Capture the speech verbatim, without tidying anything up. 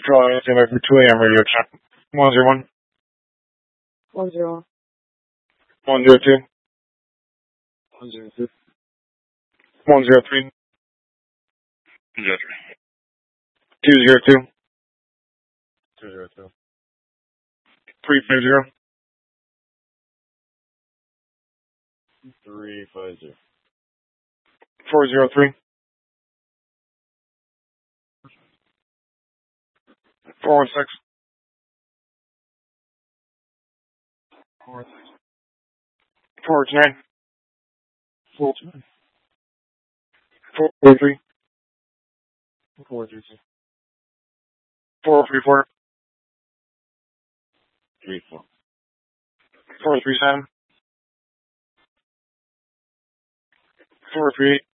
Calling in for two A M radio check. One zero one. One zero. One zero two. One zero two. One zero three. Zero three. Two zero two. Two zero two. Three five zero. Three five zero. Four zero three. Four one six. Four six. Four nine. Four two. Four four three. Four three two. Four three four. Three four. Four three seven. Four three eight.